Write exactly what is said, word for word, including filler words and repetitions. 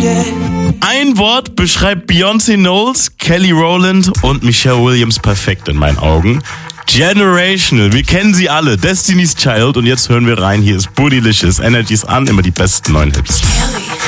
Ein Wort beschreibt Beyoncé Knowles, Kelly Rowland und Michelle Williams perfekt in meinen Augen. Generational, wir kennen sie alle, Destiny's Child, und jetzt hören wir rein, hier ist Bootylicious, Energies an, immer die besten neuen Hits.